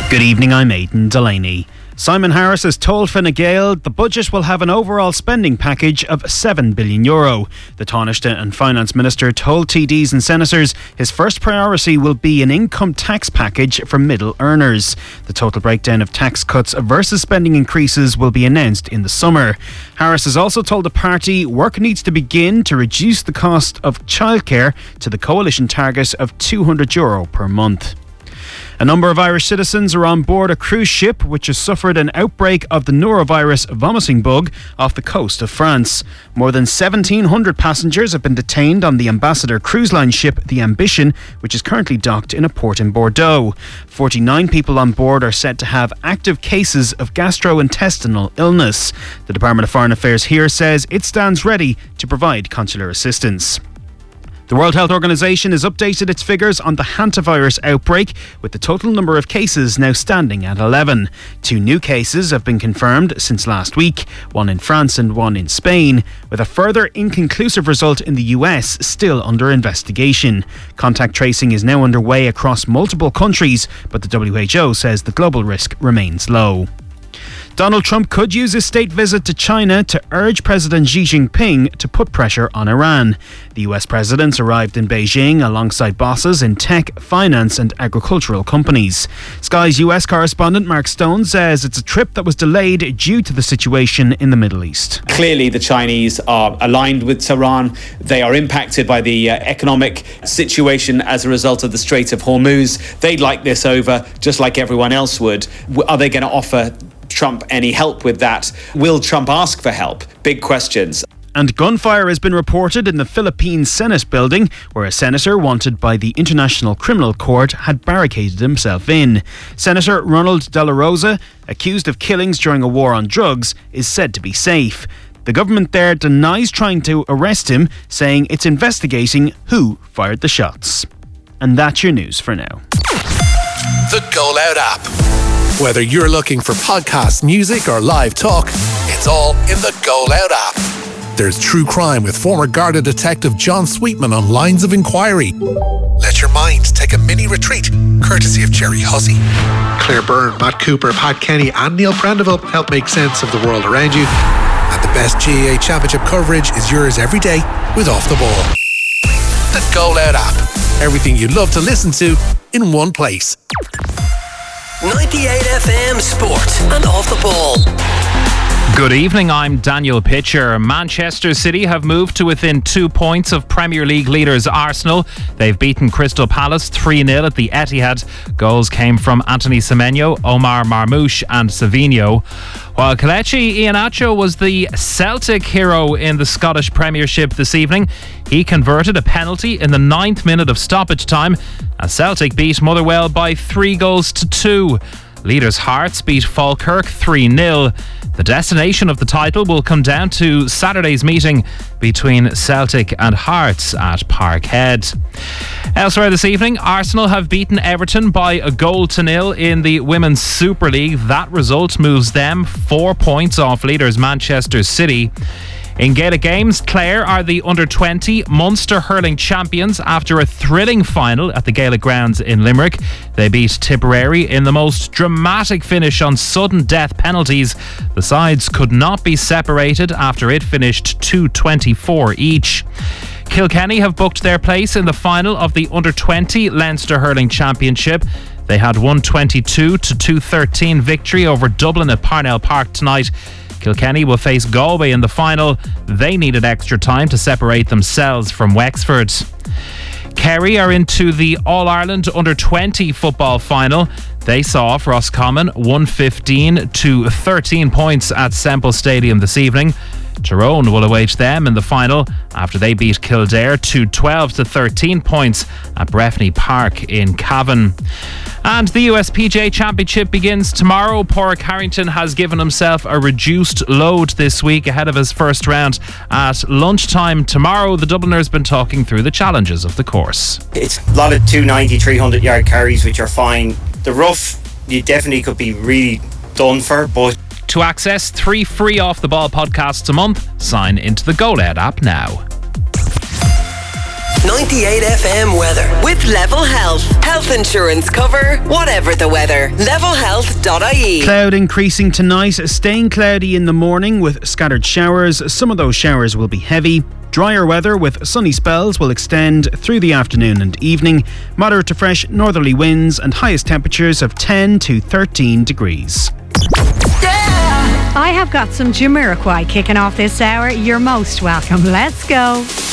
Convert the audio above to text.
Good evening, I'm Aidan Delaney. Simon Harris has told Fine Gael the budget will have an overall spending package of €7 billion. The Taoiseach and Finance Minister told TDs and Senators his first priority will be an income tax package for middle earners. The total breakdown of tax cuts versus spending increases will be announced in the summer. Harris has also told the party work needs to begin to reduce the cost of childcare to the coalition target of €200 per month. A number of Irish citizens are on board a cruise ship which has suffered an outbreak of the norovirus vomiting bug off the coast of France. More than 1,700 passengers have been detained on the Ambassador cruise line ship The Ambition, which is currently docked in a port in Bordeaux. 49 people on board are said to have active cases of gastrointestinal illness. The Department of Foreign Affairs here says it stands ready to provide consular assistance. The World Health Organization has updated its figures on the hantavirus outbreak, with the total number of cases now standing at 11. 2 new cases have been confirmed since last week, one in France and one in Spain, with a further inconclusive result in the US still under investigation. Contact tracing is now underway across multiple countries, but the WHO says the global risk remains low. Donald Trump could use his state visit to China to urge President Xi Jinping to put pressure on Iran. The US president arrived in Beijing alongside bosses in tech, finance and agricultural companies. Sky's US correspondent Mark Stone says it's a trip that was delayed due to the situation in the Middle East. Clearly the Chinese are aligned with Tehran. They are impacted by the economic situation as a result of the Strait of Hormuz. They'd like this over just like everyone else would. Are they going to offer Trump any help with that? Will Trump ask for help? Big questions. And gunfire has been reported in the Philippine Senate building, where a senator wanted by the International Criminal Court had barricaded himself in. Senator Ronald De La Rosa, accused of killings during a war on drugs, is said to be safe. The government there denies trying to arrest him, saying it's investigating who fired the shots. And that's your news for now. The Go Loud app. Whether you're looking for podcasts, music or live talk, it's all in the Go Loud app. There's true crime with former Garda detective John Sweetman on Lines of Inquiry. Let your mind take a mini retreat, courtesy of Jerry Hussey. Claire Byrne, Matt Cooper, Pat Kenny and Neil Prendeville help make sense of the world around you. And the best GAA Championship coverage is yours every day with Off the Ball. The Go Loud app. Everything you love to listen to in one place. 98 FM Sport and Off the Ball. Good evening, I'm Daniel Pitcher. Manchester City have moved to within 2 points of Premier League leaders Arsenal. They've beaten Crystal Palace 3-0 at the Etihad. Goals came from Anthony Semenyo, Omar Marmoush and Savinho. While Kelechi Iheanacho was the Celtic hero in the Scottish Premiership this evening, he converted a penalty in the 9th minute of stoppage time as Celtic beat Motherwell by 3-2. Leaders Hearts beat Falkirk 3-0. The destination of the title will come down to Saturday's meeting between Celtic and Hearts at Parkhead. Elsewhere this evening, Arsenal have beaten Everton by 1-0 in the Women's Super League. That result moves them 4 points off leaders Manchester City. In Gaelic games, Clare are the under-20 Munster hurling champions after a thrilling final at the Gaelic grounds in Limerick. They beat Tipperary in the most dramatic finish on sudden death penalties. The sides could not be separated after it finished 2-24 each. Kilkenny have booked their place in the final of the under-20 Leinster Hurling Championship. They had 122-213 victory over Dublin at Parnell Park tonight. Kilkenny will face Galway in the final. They needed extra time to separate themselves from Wexford. Kerry are into the All-Ireland Under-20 football final. They saw off Roscommon 115-13 points at Semple Stadium this evening. Tyrone will await them in the final after they beat Kildare 12-13 points at Breffni Park in Cavan. And the USPGA Championship begins tomorrow. Padraig Harrington has given himself a reduced load this week ahead of his first round at lunchtime tomorrow. The Dubliner's been talking through the challenges of the course. It's a lot of 290, 300 yard carries, which are fine. The rough, you definitely could be really done for, but to access 3 free Off the Ball podcasts a month, sign into the Go Loud app now. 98 FM weather. With Level Health. Health insurance cover, whatever the weather. Levelhealth.ie. Cloud increasing tonight, staying cloudy in the morning with scattered showers. Some of those showers will be heavy. Drier weather with sunny spells will extend through the afternoon and evening. Moderate to fresh northerly winds and highest temperatures of 10 to 13 degrees. I have got some Jamiroquai kicking off this hour. You're most welcome. Let's go.